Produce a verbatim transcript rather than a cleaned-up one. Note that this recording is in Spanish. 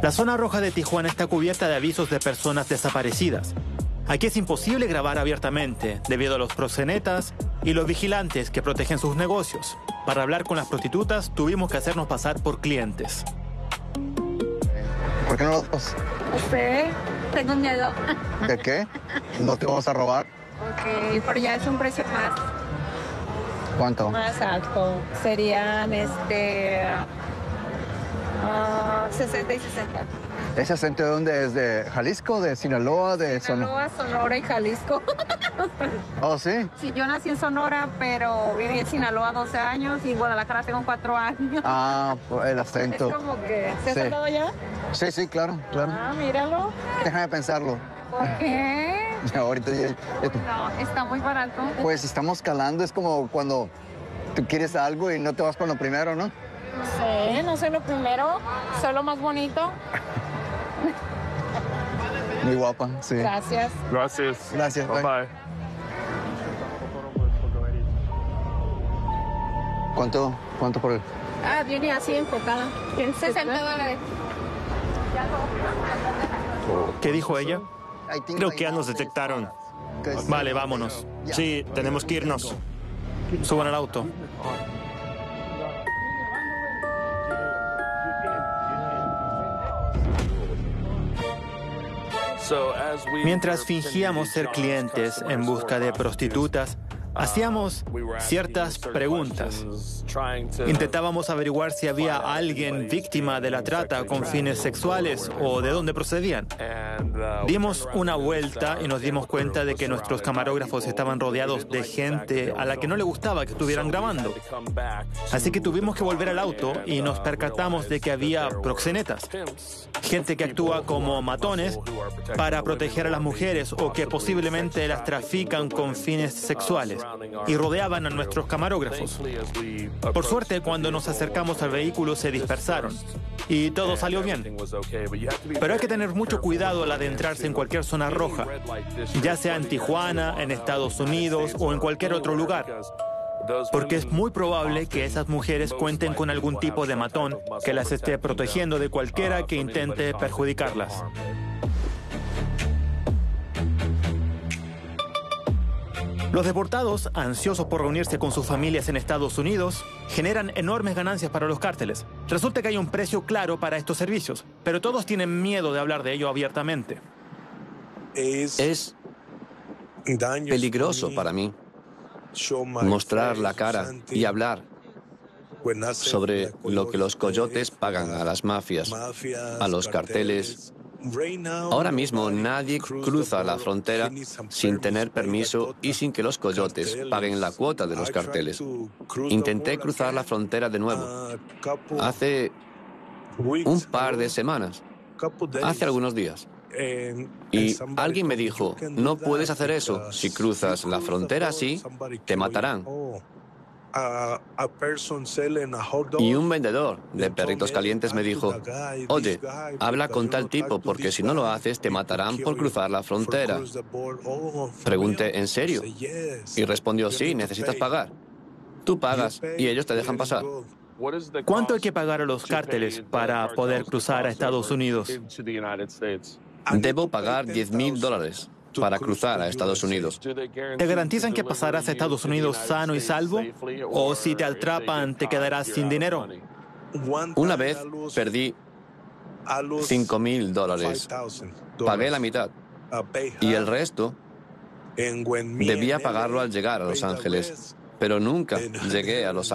La zona roja de Tijuana está cubierta de avisos de personas desaparecidas. Aquí es imposible grabar abiertamente debido a los proxenetas y los vigilantes que protegen sus negocios. Para hablar con las prostitutas tuvimos que hacernos pasar por clientes. ¿Por qué no los dos? No sé, tengo miedo. ¿De qué? ¿No te vamos a robar? Ok, pero ya es un precio más, ¿Cuánto? más alto. Serían este ah, sesenta y sesenta. ¿Ese acento de dónde es? ¿De Jalisco? ¿De Sinaloa? ¿De Sonora? Sinaloa, Sonora y Jalisco. ¿Oh, sí? Sí, yo nací en Sonora, pero viví en Sinaloa doce años y en Guadalajara tengo cuatro años. Ah, por el acento. Es como que... ¿Se has Sí. andado ya? Sí, sí, claro, claro. Ah, míralo. Déjame pensarlo. ¿Por qué? Ya, ahorita ya- ya- No, está muy barato. Pues estamos calando, es como cuando tú quieres algo y no te vas con lo primero, ¿no? No sé, no sé lo primero, soy lo más bonito. Muy guapa, sí. Gracias. Gracias. Gracias, Bye bye. bye. ¿Cuánto, cuánto por el...? Ah, viene así enfocada. En sesenta dólares. ¿Qué dijo ella? Creo que ya nos detectaron. Vale, vámonos. Sí, tenemos que irnos. Suban al auto. Mientras fingíamos ser clientes en busca de prostitutas, hacíamos ciertas preguntas. Intentábamos averiguar si había alguien víctima de la trata con fines sexuales o de dónde procedían. Dimos una vuelta y nos dimos cuenta de que nuestros camarógrafos estaban rodeados de gente a la que no le gustaba que estuvieran grabando. Así que tuvimos que volver al auto y nos percatamos de que había proxenetas, gente que actúa como matones para proteger a las mujeres o que posiblemente las trafican con fines sexuales y rodeaban a nuestros camarógrafos. Por suerte, cuando nos acercamos al vehículo se dispersaron y todo salió bien. Pero hay que tener mucho cuidado al adentrarse en cualquier zona roja, ya sea en Tijuana, en Estados Unidos o en cualquier otro lugar, porque es muy probable que esas mujeres cuenten con algún tipo de matón que las esté protegiendo de cualquiera que intente perjudicarlas. Los deportados, ansiosos por reunirse con sus familias en Estados Unidos, generan enormes ganancias para los cárteles. Resulta que hay un precio claro para estos servicios, pero todos tienen miedo de hablar de ello abiertamente. Es peligroso para mí mostrar la cara y hablar sobre lo que los coyotes pagan a las mafias, a los carteles. Ahora mismo nadie cruza la frontera sin tener permiso y sin que los coyotes paguen la cuota de los carteles. Intenté cruzar la frontera de nuevo hace un par de semanas, hace algunos días. Y alguien me dijo, no puedes hacer eso. Si cruzas la frontera así, te matarán. Y un vendedor de perritos calientes me dijo, oye, habla con tal tipo porque si no lo haces te matarán por cruzar la frontera. Pregunté, ¿en serio? Y respondió, sí, necesitas pagar. Tú pagas y ellos te dejan pasar. ¿Cuánto hay que pagar a los cárteles para poder cruzar a Estados Unidos? Debo pagar diez mil dólares para cruzar a Estados Unidos. ¿Te garantizan que pasarás a Estados Unidos sano y salvo? ¿O si te atrapan te quedarás sin dinero? Una vez perdí cinco mil dólares. Pagué la mitad. Y el resto debía pagarlo al llegar a Los Ángeles. Pero nunca llegué a Los Ángeles.